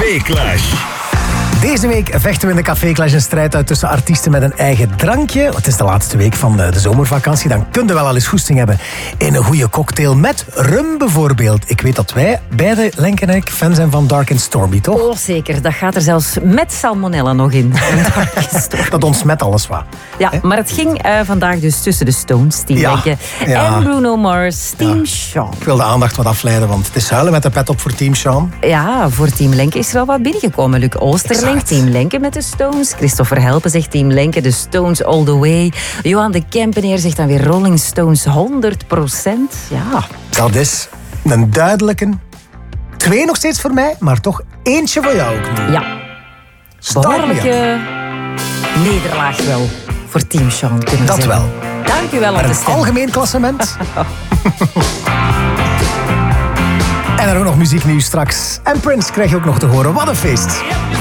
Café Clash. Deze week vechten we in de Café Clash een strijd uit tussen artiesten met een eigen drankje. Het is de laatste week van de zomervakantie. Dan kun je wel al eens goesting hebben in een goede cocktail met rum bijvoorbeeld. Ik weet dat wij beide, Lenke en ik, fan zijn van Dark and Stormy, toch? Oh, zeker. Dat gaat er zelfs met salmonella nog in. Dat ontsmet alles wat. Ja, maar het ging vandaag dus tussen de Stones, Team Lenke, en Bruno Mars, Team Sean. Ik wil de aandacht wat afleiden, want het is huilen met de pet op voor Team Sean. Ja, voor Team Lenke is er al wat binnengekomen. Luc Oosterling, Team Lenke met de Stones. Christopher Helpen zegt Team Lenke, de Stones all the way. Johan de Kempeneer zegt dan weer Rolling Stones 100%. Ja. Dat is een duidelijke 2 nog steeds voor mij, maar toch eentje voor jou ook nu. Ja. Behoorlijke nederlaag wel voor Team Sean, kunnen we dat zeggen. wel. Dank u wel op de een stem. algemeen klassement. En dan ook nog muzieknieuws straks. En Prince krijg je ook nog te horen. Wat een feest.